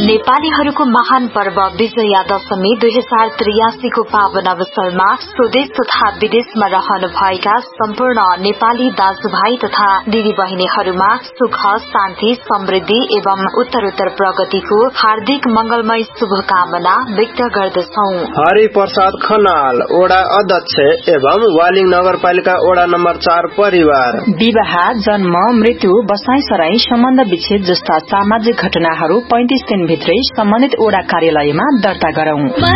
नेपालीहरूको महान पर्व विजया दशमी 2083 को पावन अवसरमा स्वदेश तथा विदेशमा रहनुभएका सम्पूर्ण नेपाली दाजुभाइ तथा दिदी बहिनीहरूमा सुख शान्ति समृद्धि एवं उत्तरोत्तर प्रगतिको हार्दिक मंगलमय शुभकामना व्यक्त गर्दछौं। हरि प्रसाद खनाल ओडा अध्यक्ष एवं वालिङ नगरपालिका ओडा नम्बर 4 परिवार। विवाह, जन्म, मृत्यु, बसाइसराई, सम्बन्ध विच्छेद जस्ता सामाजिक घटनाहरू 35 दिन भित्रै सम्बन्धित ओडा कार्यालयमा दर्ता गरौं।